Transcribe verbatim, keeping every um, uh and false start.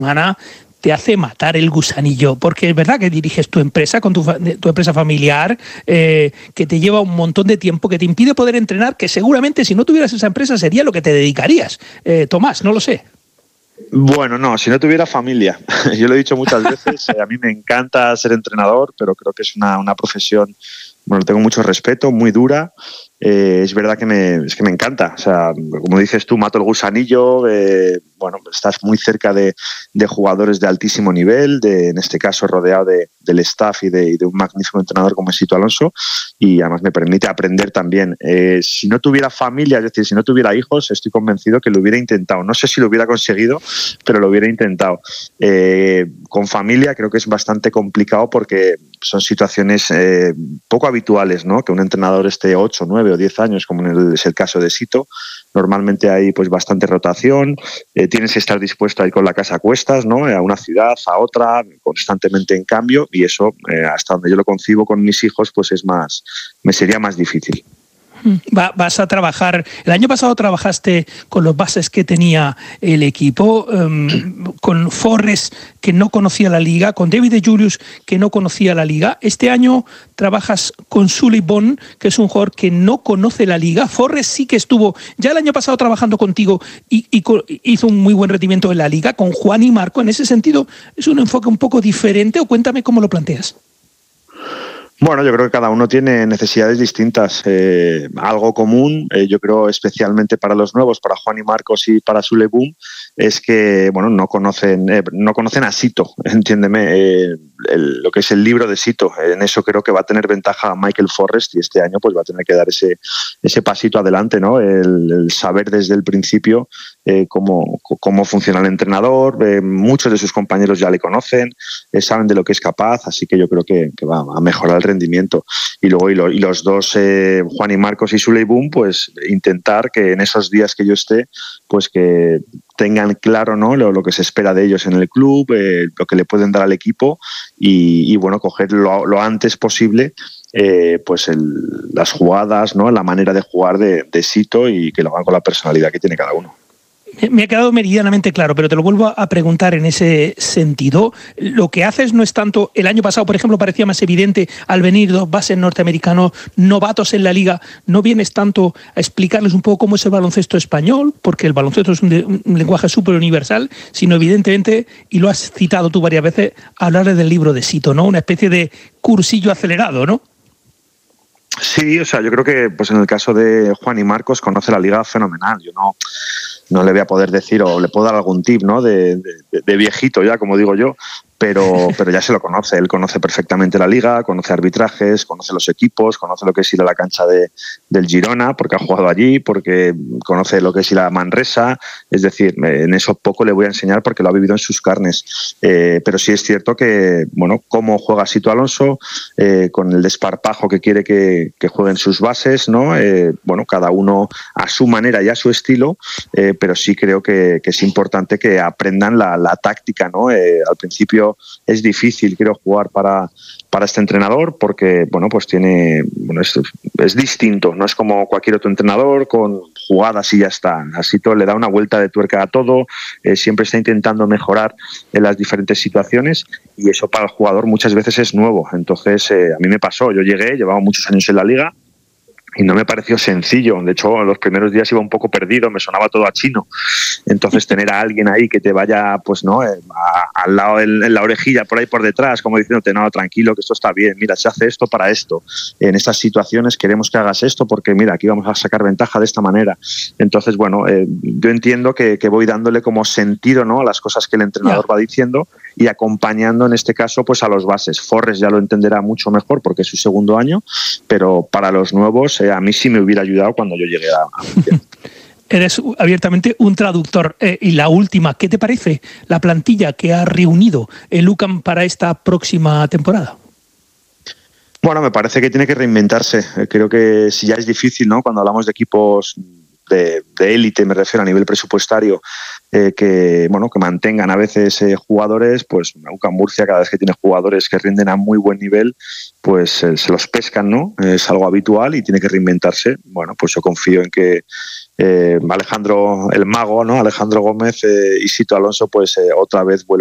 semana te hace matar el gusanillo, porque es verdad que diriges tu empresa con tu, tu empresa familiar, eh, que te lleva un montón de tiempo, que te impide poder entrenar, que seguramente si no tuvieras esa empresa sería lo que te dedicarías. Eh, Tomás, no lo sé. Bueno, no, si no tuviera familia. Yo lo he dicho muchas veces, eh, a mí me encanta ser entrenador, pero creo que es una, una profesión, bueno, tengo mucho respeto, muy dura. Eh, es verdad que me, es que me encanta. O sea, como dices tú, mato el gusanillo. Eh, bueno, estás muy cerca de, de jugadores de altísimo nivel, de, en este caso rodeado de, del staff y de, y de un magnífico entrenador como es Sito Alonso, y además me permite aprender también. Eh, si no tuviera familia, es decir, si no tuviera hijos, estoy convencido que lo hubiera intentado. No sé si lo hubiera conseguido, pero lo hubiera intentado. Eh, con familia creo que es bastante complicado porque son situaciones eh, poco habituales, ¿no? Que un entrenador esté ocho, nueve o diez años, como es el caso de Sito. Normalmente hay pues bastante rotación, eh, tienes que estar dispuesto a ir con la casa a cuestas, ¿no? A una ciudad, a otra, constantemente en cambio, y eso, eh, hasta donde yo lo concibo con mis hijos, pues es más, me sería más difícil. Va, vas a trabajar, el año pasado trabajaste con los bases que tenía el equipo, um, con Forrest, que no conocía la liga, con David de Julius, que no conocía la liga. Este año trabajas con Sully Bond, que es un jugador que no conoce la liga. Forrest sí que estuvo ya el año pasado trabajando contigo y, y co- hizo un muy buen rendimiento en la liga. Con Juan y Marco, en ese sentido, ¿es un enfoque un poco diferente o cuéntame cómo lo planteas? Bueno, yo creo que cada uno tiene necesidades distintas. Eh, algo común, eh, yo creo especialmente para los nuevos, para Juan y Marcos y para Sully Boom, es que bueno, no conocen, eh, no conocen a Sito, entiéndeme, eh, el, lo que es el libro de Sito. En eso creo que va a tener ventaja Michael Forrest y este año pues va a tener que dar ese, ese pasito adelante, ¿no? El, el saber desde el principio eh, cómo, cómo funciona el entrenador. Eh, muchos de sus compañeros ya le conocen, eh, saben de lo que es capaz, así que yo creo que, que va a mejorar el rendimiento. Y luego y, lo, y los dos, eh, Juan y Marcos y Sully Boom, pues intentar que en esos días que yo esté, pues que tengan claro, ¿no? lo, lo que se espera de ellos en el club, eh, lo que le pueden dar al equipo y, y bueno, coger lo, lo antes posible eh, pues el, las jugadas, ¿no? La manera de jugar de, de Sito y que lo hagan con la personalidad que tiene cada uno. Me ha quedado meridianamente claro, pero te lo vuelvo a preguntar en ese sentido. Lo que haces no es tanto, el año pasado, por ejemplo, parecía más evidente al venir dos bases norteamericanos novatos en la liga, no vienes tanto a explicarles un poco cómo es el baloncesto español, porque el baloncesto es un, de, un lenguaje súper universal, sino evidentemente, y lo has citado tú varias veces, hablarles del libro de Sito, ¿no? Una especie de cursillo acelerado, ¿no? Sí, o sea, yo creo que pues en el caso de Juan y Marcos conoce la liga fenomenal. Yo no... no le voy a poder decir o le puedo dar algún tip, ¿no? De, de, de viejito ya, como digo yo, pero, pero ya se lo conoce. Él conoce perfectamente la liga, conoce arbitrajes, conoce los equipos, conoce lo que es ir a la cancha de, del Girona, porque ha jugado allí, porque conoce lo que es ir a Manresa. Es decir, en eso poco le voy a enseñar porque lo ha vivido en sus carnes. Eh, pero sí es cierto que, bueno, cómo juega Sito Alonso, eh, con el desparpajo que quiere que, que jueguen sus bases, ¿no? Eh, bueno, cada uno a su manera y a su estilo, eh, pero sí creo que, que es importante que aprendan la, la táctica, ¿no? Eh, al principio es difícil, quiero jugar para, para este entrenador porque, bueno, pues tiene, bueno, es, es distinto, no es como cualquier otro entrenador con jugadas y ya está. Así todo le da una vuelta de tuerca a todo, eh, siempre está intentando mejorar en las diferentes situaciones y eso para el jugador muchas veces es nuevo. Entonces, eh, a mí me pasó, yo llegué, llevaba muchos años en la liga, y no me pareció sencillo. De hecho, los primeros días iba un poco perdido, me sonaba todo a chino. Entonces, tener a alguien ahí que te vaya, pues no, a, al lado, en, en la orejilla, por ahí por detrás, como diciéndote, no, tranquilo, que esto está bien, mira, se hace esto para esto. En estas situaciones queremos que hagas esto porque, mira, aquí vamos a sacar ventaja de esta manera. Entonces, bueno, eh, yo entiendo que, que voy dándole como sentido, ¿no?, a las cosas que el entrenador yeah. va diciendo y acompañando, en este caso, pues a los bases. Forrest ya lo entenderá mucho mejor porque es su segundo año, pero para los nuevos, a mí sí me hubiera ayudado cuando yo llegué a... a... Eres abiertamente un traductor. Eh, y la última, ¿qué te parece la plantilla que ha reunido el U C A M para esta próxima temporada? Bueno, me parece que tiene que reinventarse. Creo que si ya es difícil, ¿no?, cuando hablamos de equipos de, de élite, me refiero a nivel presupuestario, eh, que bueno que mantengan a veces eh, jugadores, pues U C A M Murcia cada vez que tiene jugadores que rinden a muy buen nivel, pues eh, se los pescan, ¿no? Es algo habitual y tiene que reinventarse. Bueno, pues yo confío en que eh, Alejandro el Mago, ¿no? Alejandro Gómez eh, y Sito Alonso, pues eh, otra vez vuelvan